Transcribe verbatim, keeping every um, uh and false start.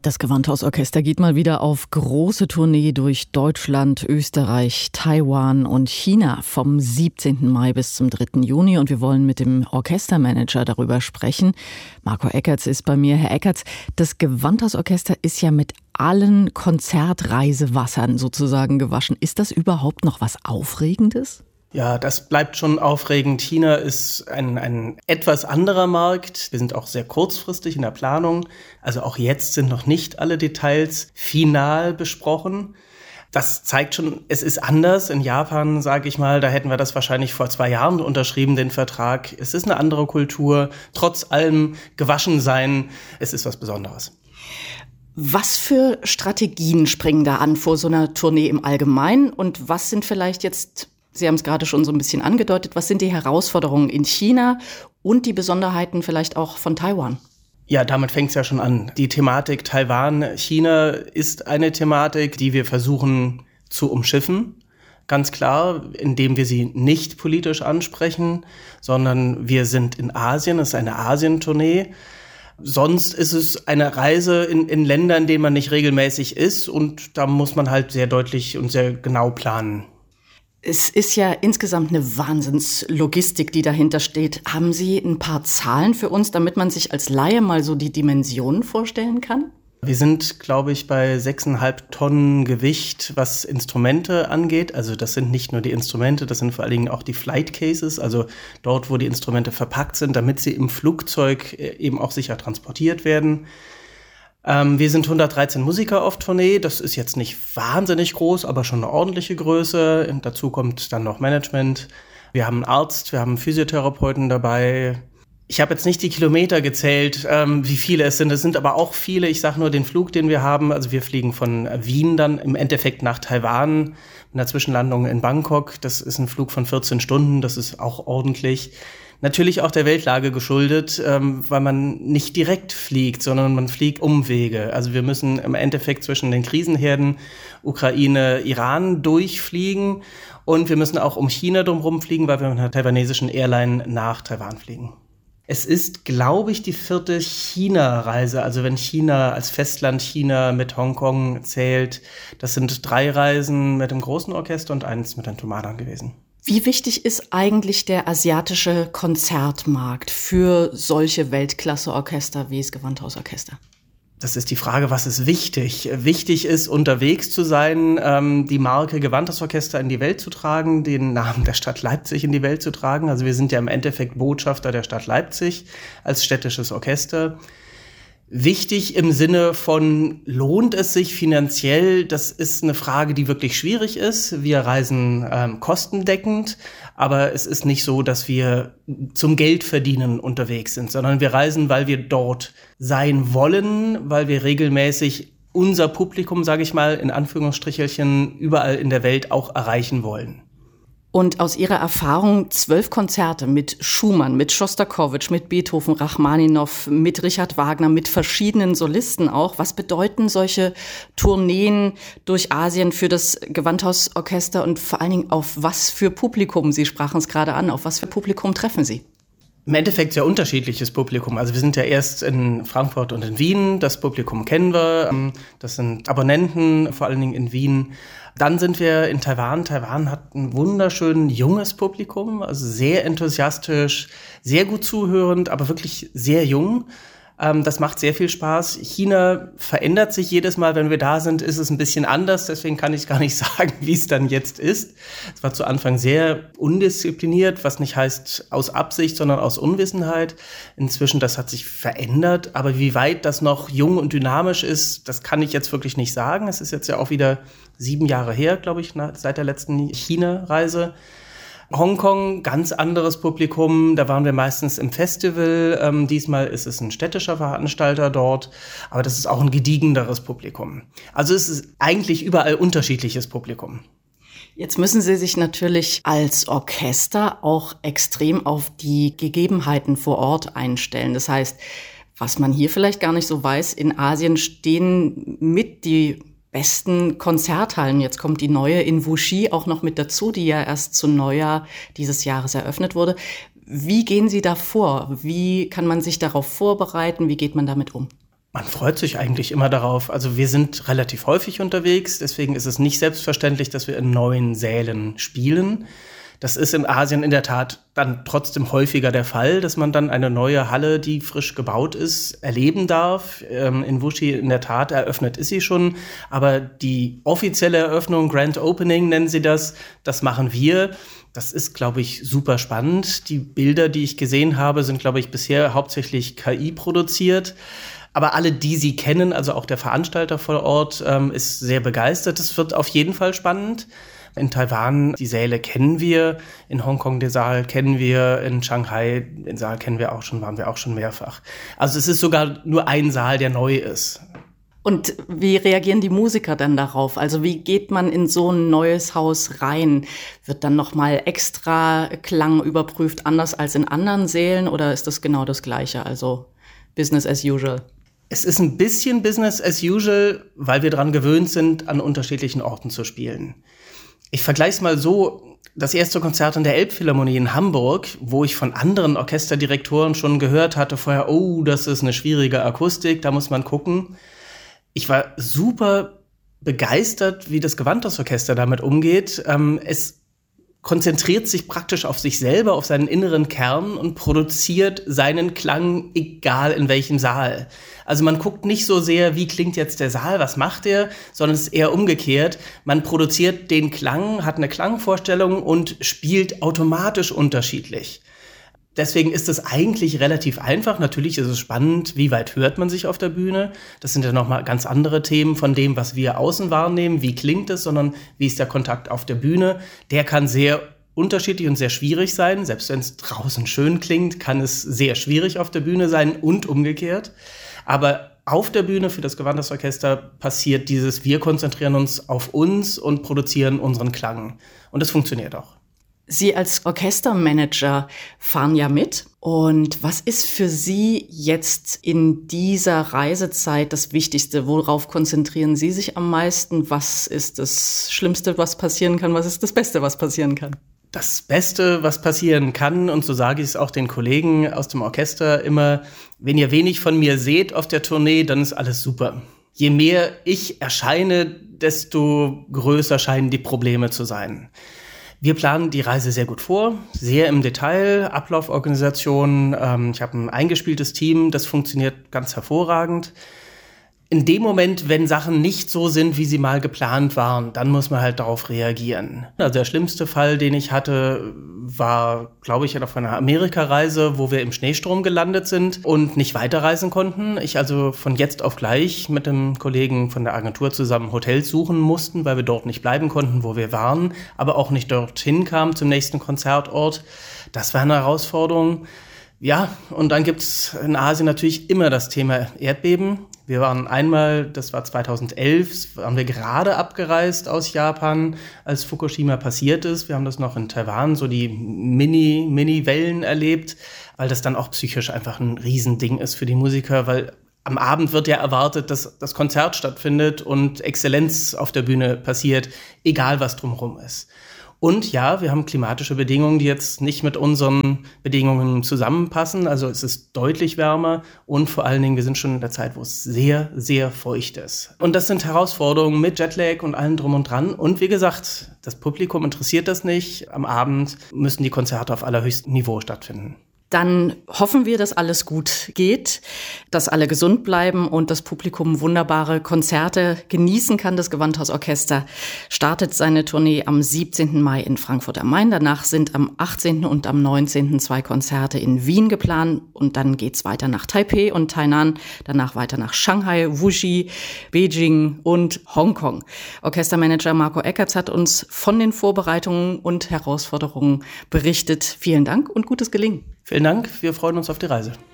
Das Gewandhausorchester geht mal wieder auf große Tournee durch Deutschland, Österreich, Taiwan und China vom siebzehnten Mai bis zum dritten Juni. Und wir wollen mit dem Orchestermanager darüber sprechen. Marco Eckertz ist bei mir. Herr Eckertz, das Gewandhausorchester ist ja mit allen Konzertreisewassern sozusagen gewaschen. Ist das überhaupt noch was Aufregendes? Ja, das bleibt schon aufregend. China ist ein, ein etwas anderer Markt. Wir sind auch sehr kurzfristig in der Planung. Also auch jetzt sind noch nicht alle Details final besprochen. Das zeigt schon, es ist anders. In Japan, sage ich mal, da hätten wir das wahrscheinlich vor zwei Jahren unterschrieben, den Vertrag. Es ist eine andere Kultur. Trotz allem gewaschen sein, es ist was Besonderes. Was für Strategien springen da an vor so einer Tournee im Allgemeinen? Und was sind vielleicht jetzt, Sie haben es gerade schon so ein bisschen angedeutet, was sind die Herausforderungen in China und die Besonderheiten vielleicht auch von Taiwan? Ja, damit fängt es ja schon an. Die Thematik Taiwan, China ist eine Thematik, die wir versuchen zu umschiffen. Ganz klar, indem wir sie nicht politisch ansprechen, sondern wir sind in Asien, es ist eine Asientournee. Sonst ist es eine Reise in, in Ländern, in denen man nicht regelmäßig ist, und da muss man halt sehr deutlich und sehr genau planen. Es ist ja insgesamt eine Wahnsinnslogistik, die dahinter steht. Haben Sie ein paar Zahlen für uns, damit man sich als Laie mal so die Dimensionen vorstellen kann? Wir sind, glaube ich, bei sechseinhalb Tonnen Gewicht, was Instrumente angeht. Also das sind nicht nur die Instrumente, das sind vor allen Dingen auch die Flight Cases, also dort, wo die Instrumente verpackt sind, damit sie im Flugzeug eben auch sicher transportiert werden. Ähm, wir sind hundertdreizehn Musiker auf Tournee. Das ist jetzt nicht wahnsinnig groß, aber schon eine ordentliche Größe. Und dazu kommt dann noch Management. Wir haben einen Arzt, wir haben einen Physiotherapeuten dabei. Ich habe jetzt nicht die Kilometer gezählt, ähm, wie viele es sind. Es sind aber auch viele. Ich sage nur den Flug, den wir haben. Also wir fliegen von Wien dann im Endeffekt nach Taiwan mit einer Zwischenlandung in Bangkok. Das ist ein Flug von vierzehn Stunden. Das ist auch ordentlich. Natürlich auch der Weltlage geschuldet, ähm, weil man nicht direkt fliegt, sondern man fliegt Umwege. Also wir müssen im Endeffekt zwischen den Krisenherden Ukraine, Iran durchfliegen, und wir müssen auch um China drumherum fliegen, weil wir mit einer taiwanesischen Airline nach Taiwan fliegen. Es ist, glaube ich, die vierte China-Reise. Also wenn China als Festland China mit Hongkong zählt, das sind drei Reisen mit dem großen Orchester und eins mit den Thomanern gewesen. Wie wichtig ist eigentlich der asiatische Konzertmarkt für solche Weltklasse-Orchester wie das Gewandhausorchester? Das ist die Frage, was ist wichtig? Wichtig ist, unterwegs zu sein, ähm, die Marke Gewandhausorchester in die Welt zu tragen, den Namen der Stadt Leipzig in die Welt zu tragen. Also wir sind ja im Endeffekt Botschafter der Stadt Leipzig als städtisches Orchester. Wichtig im Sinne von, lohnt es sich finanziell? Das ist eine Frage, die wirklich schwierig ist. Wir reisen ähm, kostendeckend, aber es ist nicht so, dass wir zum Geldverdienen unterwegs sind, sondern wir reisen, weil wir dort sein wollen, weil wir regelmäßig unser Publikum, sage ich mal, in Anführungsstrichelchen, überall in der Welt auch erreichen wollen. Und aus Ihrer Erfahrung zwölf Konzerte mit Schumann, mit Schostakowitsch, mit Beethoven, Rachmaninow, mit Richard Wagner, mit verschiedenen Solisten auch. Was bedeuten solche Tourneen durch Asien für das Gewandhausorchester und vor allen Dingen auf was für Publikum? Sie sprachen es gerade an. Auf was für Publikum treffen Sie? Im Endeffekt sehr unterschiedliches Publikum. Also wir sind ja erst in Frankfurt und in Wien. Das Publikum kennen wir. Das sind Abonnenten, vor allen Dingen in Wien. Dann sind wir in Taiwan. Taiwan hat ein wunderschön junges Publikum, also sehr enthusiastisch, sehr gut zuhörend, aber wirklich sehr jung. Ähm, das macht sehr viel Spaß. China verändert sich jedes Mal, wenn wir da sind, ist es ein bisschen anders. Deswegen kann ich gar nicht sagen, wie es dann jetzt ist. Es war zu Anfang sehr undiszipliniert, was nicht heißt aus Absicht, sondern aus Unwissenheit. Inzwischen, das hat sich verändert. Aber wie weit das noch jung und dynamisch ist, das kann ich jetzt wirklich nicht sagen. Es ist jetzt ja auch wieder sieben Jahre her, glaube ich, seit der letzten China-Reise. Hongkong, ganz anderes Publikum, da waren wir meistens im Festival. Ähm, diesmal ist es ein städtischer Veranstalter dort, aber das ist auch ein gediegeneres Publikum. Also es ist eigentlich überall unterschiedliches Publikum. Jetzt müssen Sie sich natürlich als Orchester auch extrem auf die Gegebenheiten vor Ort einstellen. Das heißt, was man hier vielleicht gar nicht so weiß, in Asien stehen mit die besten Konzerthallen. Jetzt kommt die neue in Wuxi auch noch mit dazu, die ja erst zu Neujahr dieses Jahres eröffnet wurde. Wie gehen Sie da vor? Wie kann man sich darauf vorbereiten? Wie geht man damit um? Man freut sich eigentlich immer darauf. Also wir sind relativ häufig unterwegs, deswegen ist es nicht selbstverständlich, dass wir in neuen Sälen spielen. Das ist in Asien in der Tat dann trotzdem häufiger der Fall, dass man dann eine neue Halle, die frisch gebaut ist, erleben darf. In Wuxi in der Tat eröffnet ist sie schon, aber die offizielle Eröffnung, Grand Opening nennen sie das, das machen wir. Das ist, glaube ich, super spannend. Die Bilder, die ich gesehen habe, sind, glaube ich, bisher hauptsächlich K I produziert. Aber alle, die sie kennen, also auch der Veranstalter vor Ort, ähm, ist sehr begeistert. Es wird auf jeden Fall spannend. In Taiwan, die Säle kennen wir, in Hongkong den Saal kennen wir, in Shanghai den Saal kennen wir auch schon, waren wir auch schon mehrfach. Also es ist sogar nur ein Saal, der neu ist. Und wie reagieren die Musiker dann darauf? Also wie geht man in so ein neues Haus rein? Wird dann nochmal extra Klang überprüft, anders als in anderen Sälen, oder ist das genau das Gleiche, also Business as usual? Es ist ein bisschen Business as usual, weil wir daran gewöhnt sind, an unterschiedlichen Orten zu spielen. Ich vergleiche es mal so, das erste Konzert in der Elbphilharmonie in Hamburg, wo ich von anderen Orchesterdirektoren schon gehört hatte vorher, oh, das ist eine schwierige Akustik, da muss man gucken. Ich war super begeistert, wie das Gewandhausorchester damit umgeht. Ähm, es konzentriert sich praktisch auf sich selber, auf seinen inneren Kern und produziert seinen Klang, egal in welchem Saal. Also man guckt nicht so sehr, wie klingt jetzt der Saal, was macht er, sondern es ist eher umgekehrt. Man produziert den Klang, hat eine Klangvorstellung und spielt automatisch unterschiedlich. Deswegen ist es eigentlich relativ einfach. Natürlich ist es spannend, wie weit hört man sich auf der Bühne. Das sind ja nochmal ganz andere Themen von dem, was wir außen wahrnehmen. Wie klingt es, sondern wie ist der Kontakt auf der Bühne? Der kann sehr unterschiedlich und sehr schwierig sein. Selbst wenn es draußen schön klingt, kann es sehr schwierig auf der Bühne sein und umgekehrt. Aber auf der Bühne für das Gewandhausorchester passiert dieses, wir konzentrieren uns auf uns und produzieren unseren Klang. Und das funktioniert auch. Sie als Orchestermanager fahren ja mit. Und was ist für Sie jetzt in dieser Reisezeit das Wichtigste? Worauf konzentrieren Sie sich am meisten? Was ist das Schlimmste, was passieren kann? Was ist das Beste, was passieren kann? Das Beste, was passieren kann, und so sage ich es auch den Kollegen aus dem Orchester immer, wenn ihr wenig von mir seht auf der Tournee, dann ist alles super. Je mehr ich erscheine, desto größer scheinen die Probleme zu sein. Wir planen die Reise sehr gut vor, sehr im Detail, Ablauforganisation. Ähm, ich habe ein eingespieltes Team, das funktioniert ganz hervorragend. In dem Moment, wenn Sachen nicht so sind, wie sie mal geplant waren, dann muss man halt darauf reagieren. Also der schlimmste Fall, den ich hatte, war, glaube ich, auf einer Amerikareise, wo wir im Schneesturm gelandet sind und nicht weiterreisen konnten. Ich also von jetzt auf gleich mit dem Kollegen von der Agentur zusammen Hotels suchen mussten, weil wir dort nicht bleiben konnten, wo wir waren, aber auch nicht dorthin kamen zum nächsten Konzertort. Das war eine Herausforderung. Ja, und dann gibt's in Asien natürlich immer das Thema Erdbeben. Wir waren einmal, das war zweitausendelf, waren wir gerade abgereist aus Japan, als Fukushima passiert ist. Wir haben das noch in Taiwan, so die Mini, Mini-Wellen erlebt, weil das dann auch psychisch einfach ein Riesending ist für die Musiker, weil am Abend wird ja erwartet, dass das Konzert stattfindet und Exzellenz auf der Bühne passiert, egal was drumherum ist. Und ja, wir haben klimatische Bedingungen, die jetzt nicht mit unseren Bedingungen zusammenpassen. Also es ist deutlich wärmer und vor allen Dingen, wir sind schon in der Zeit, wo es sehr, sehr feucht ist. Und das sind Herausforderungen mit Jetlag und allem drum und dran. Und wie gesagt, das Publikum interessiert das nicht. Am Abend müssen die Konzerte auf allerhöchstem Niveau stattfinden. Dann hoffen wir, dass alles gut geht, dass alle gesund bleiben und das Publikum wunderbare Konzerte genießen kann. Das Gewandhausorchester startet seine Tournee am siebzehnten Mai in Frankfurt am Main. Danach sind am achtzehnten und am neunzehnten zwei Konzerte in Wien geplant. Und dann geht's weiter nach Taipei und Tainan, danach weiter nach Shanghai, Wuxi, Beijing und Hongkong. Orchestermanager Marco Eckertz hat uns von den Vorbereitungen und Herausforderungen berichtet. Vielen Dank und gutes Gelingen. Vielen Dank, wir freuen uns auf die Reise.